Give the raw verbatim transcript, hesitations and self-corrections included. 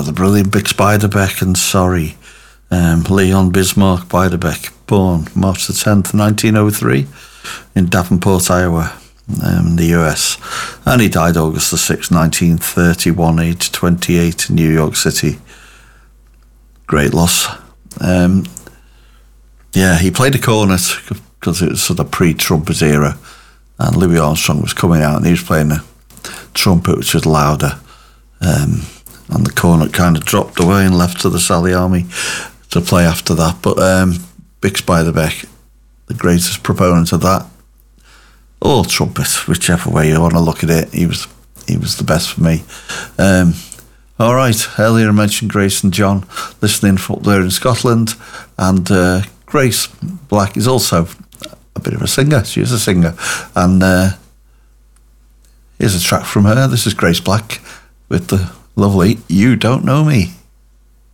Uh, the brilliant Bix Beiderbecke and Sorry. Um, Leon Bismarck Beiderbecke, born March the tenth, nineteen oh three, in Davenport, Iowa, um, the U S. And he died August the sixth, nineteen thirty-one, aged twenty-eight, in New York City. Great loss. Um, yeah, he played a cornet because it was sort of pre-trumpet era, and Louis Armstrong was coming out and he was playing a trumpet which was louder. Um, and the cornet kind of dropped away and left to the Sally Army to play after that. But um, Bix Beiderbecke, the greatest proponent of that, or trumpet, whichever way you want to look at it, he was he was the best for me. Um, all right, earlier I mentioned Grace and John listening from up there in Scotland, and uh, Grace Black is also a bit of a singer. She is a singer, and uh, here's a track from her. This is Grace Black with the lovely You Don't Know Me.